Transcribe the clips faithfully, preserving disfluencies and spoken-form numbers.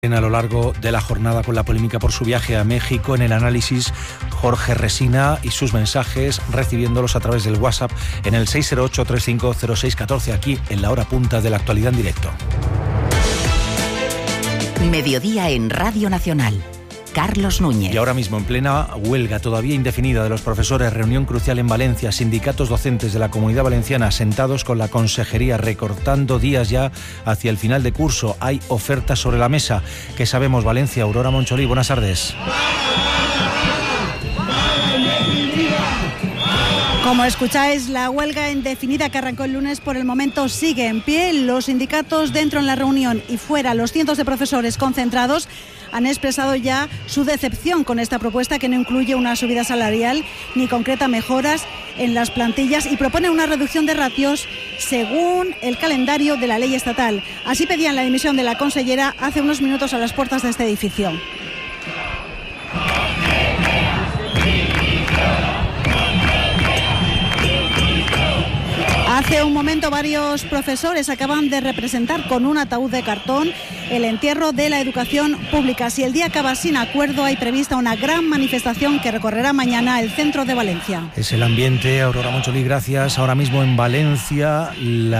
A lo largo de la jornada con la polémica por su viaje a México. En el análisis, Jorge Resina y sus mensajes, recibiéndolos a través del WhatsApp en el seis cero ocho, treinta y cinco, cero seis catorce, aquí en la hora punta de la actualidad en directo. Mediodía en Radio Nacional. Carlos Núñez. Y ahora mismo, en plena huelga todavía indefinida de los profesores, reunión crucial en Valencia, sindicatos docentes de la Comunidad Valenciana sentados con la consejería, recortando días ya hacia el final de curso. Hay ofertas sobre la mesa. ¿Qué sabemos, Valencia? Aurora Moncholí, buenas tardes. Como escucháis, la huelga indefinida que arrancó el lunes por el momento sigue en pie. Los sindicatos dentro en la reunión y fuera, los cientos de profesores concentrados, han expresado ya su decepción con esta propuesta, que no incluye una subida salarial ni concreta mejoras en las plantillas, y propone una reducción de ratios según el calendario de la ley estatal. Así pedían la dimisión de la consellera hace unos minutos a las puertas de este edificio. Hace un momento varios profesores acaban de representar con un ataúd de cartón el entierro de la educación pública. Si el día acaba sin acuerdo, hay prevista una gran manifestación que recorrerá mañana el centro de Valencia. Es el ambiente. Aurora Moncholí, gracias. Ahora mismo en Valencia,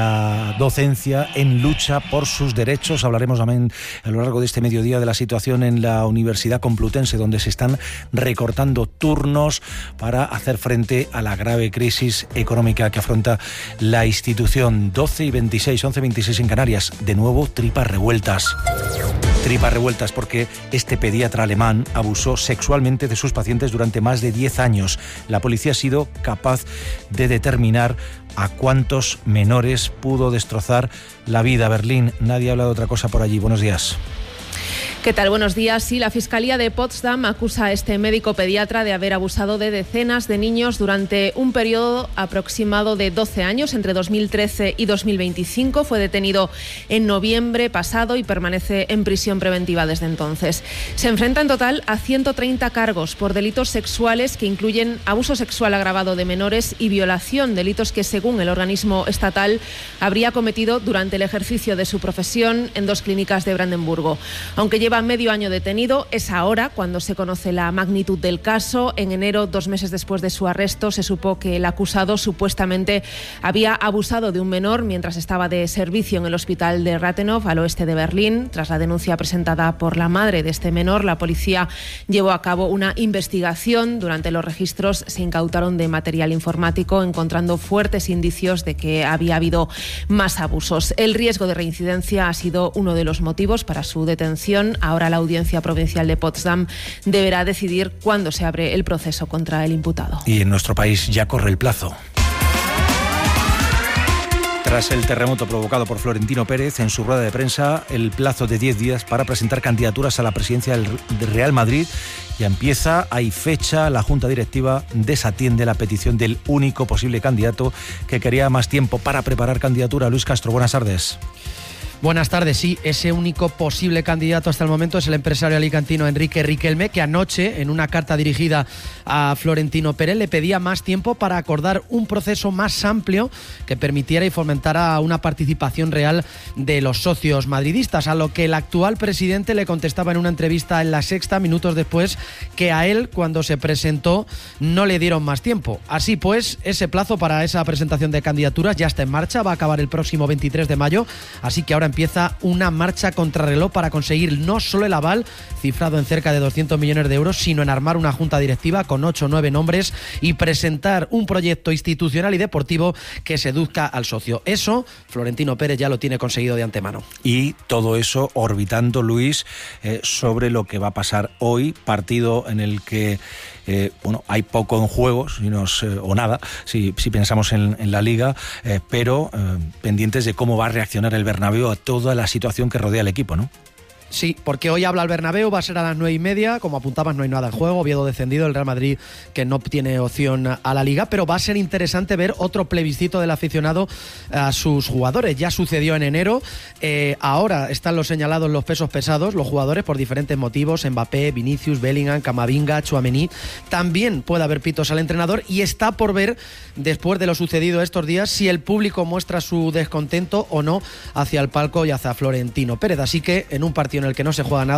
la docencia en lucha por sus derechos. Hablaremos también a lo largo de este mediodía de la situación en la Universidad Complutense, donde se están recortando turnos para hacer frente a la grave crisis económica que afronta la institución. Doce y veintiséis, once y veintiséis en Canarias. De nuevo, tripas revueltas. Tripas revueltas porque este pediatra alemán abusó sexualmente de sus pacientes durante más de diez años. La policía ha sido capaz de determinar a cuántos menores pudo destrozar la vida. Berlín, nadie habla de otra cosa por allí. Buenos días. ¿Qué tal? Buenos días. Sí, la Fiscalía de Potsdam acusa a este médico pediatra de haber abusado de decenas de niños durante un periodo aproximado de doce años, entre dos mil trece y dos mil veinticinco. Fue detenido en noviembre pasado y permanece en prisión preventiva desde entonces. Se enfrenta en total a ciento treinta cargos por delitos sexuales que incluyen abuso sexual agravado de menores y violación, delitos que, según el organismo estatal, habría cometido durante el ejercicio de su profesión en dos clínicas de Brandenburgo. Aunque lleva Lleva medio año detenido, es ahora cuando se conoce la magnitud del caso. En enero, dos meses después de su arresto, se supo que el acusado supuestamente había abusado de un menor mientras estaba de servicio en el hospital de Rathenhof, al oeste de Berlín. Tras la denuncia presentada por la madre de este menor, la policía llevó a cabo una investigación. Durante los registros se incautaron de material informático, encontrando fuertes indicios de que había habido más abusos. El riesgo de reincidencia ha sido uno de los motivos para su detención. Ahora la Audiencia Provincial de Potsdam deberá decidir cuándo se abre el proceso contra el imputado. Y en nuestro país ya corre el plazo. Tras el terremoto provocado por Florentino Pérez, en su rueda de prensa, el plazo de diez días para presentar candidaturas a la presidencia del Real Madrid ya empieza. Hay fecha. La Junta Directiva desatiende la petición del único posible candidato que quería más tiempo para preparar candidatura. Luis Castro, buenas tardes. Buenas tardes. Sí, ese único posible candidato hasta el momento es el empresario alicantino Enrique Riquelme, que anoche, en una carta dirigida a Florentino Pérez, le pedía más tiempo para acordar un proceso más amplio que permitiera y fomentara una participación real de los socios madridistas, a lo que el actual presidente le contestaba en una entrevista en La Sexta, minutos después, que a él, cuando se presentó, no le dieron más tiempo. Así pues, ese plazo para esa presentación de candidaturas ya está en marcha, va a acabar el próximo veintitrés de mayo, así que ahora empieza una marcha contrarreloj para conseguir no solo el aval, cifrado en cerca de doscientos millones de euros, sino en armar una junta directiva con ocho o nueve nombres y presentar un proyecto institucional y deportivo que seduzca al socio. Eso, Florentino Pérez ya lo tiene conseguido de antemano. Y todo eso orbitando, Luis, eh, sobre lo que va a pasar hoy, partido en el que Eh, bueno, hay poco en juego, si nos, eh, o nada, si, si pensamos en, en la Liga, eh, pero eh, pendientes de cómo va a reaccionar el Bernabéu a toda la situación que rodea al equipo, ¿no? Sí, porque hoy habla el Bernabéu, va a ser a las nueve y media, como apuntabas no hay nada en juego, Oviedo descendido, el Real Madrid que no tiene opción a la Liga, pero va a ser interesante ver otro plebiscito del aficionado a sus jugadores. Ya sucedió en enero, eh, ahora están los señalados los pesos pesados, los jugadores por diferentes motivos, Mbappé, Vinicius, Bellingham, Camavinga, Tchouaméni. También puede haber pitos al entrenador y está por ver, después de lo sucedido estos días, si el público muestra su descontento o no hacia el palco y hacia Florentino Pérez. Así que en un partido en el que no se juega nada,